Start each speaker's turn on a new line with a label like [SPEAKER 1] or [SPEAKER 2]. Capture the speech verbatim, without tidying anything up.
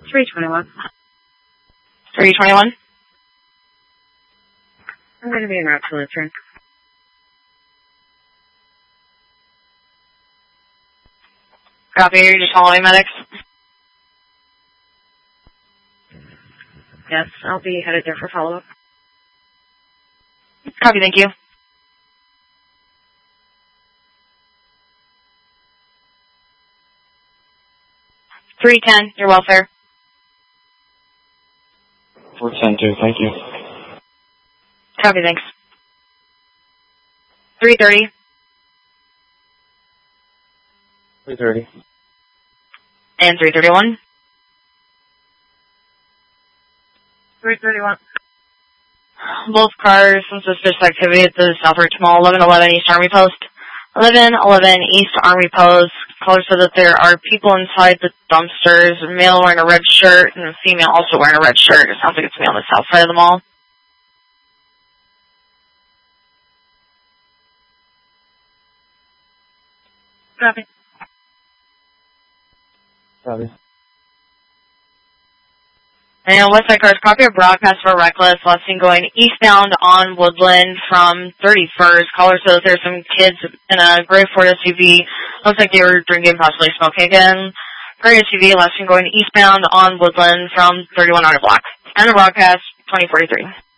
[SPEAKER 1] three twenty-one.
[SPEAKER 2] three twenty-one?
[SPEAKER 1] I'm going to be en route to Lutheran.
[SPEAKER 2] Copy, you're just following medics?
[SPEAKER 1] Yes, I'll be headed there for follow-up.
[SPEAKER 2] Copy, thank you. three ten, your welfare.
[SPEAKER 3] four ten two, thank you.
[SPEAKER 2] Copy, thanks. three thirty.
[SPEAKER 3] three thirty.
[SPEAKER 2] And three thirty-one.
[SPEAKER 1] three thirty-one.
[SPEAKER 2] Both cars, some suspicious activity at the Southridge Mall, eleven eleven East Army Post. eleven eleven East Army Post. Caller said that there are people inside the dumpsters, a male wearing a red shirt and a female also wearing a red shirt. It sounds like it's me on the south side of the mall.
[SPEAKER 1] Copy.
[SPEAKER 3] Copy.
[SPEAKER 2] And Westside Cars, copy a broadcast for Reckless, last seen going eastbound on Woodland from thirty-first. Caller says there's some kids in a gray Ford S U V. Looks like they were drinking, possibly smoking again. Gray S U V, last seen going eastbound on Woodland from thirty-one hundred block. And a broadcast, twenty forty-three.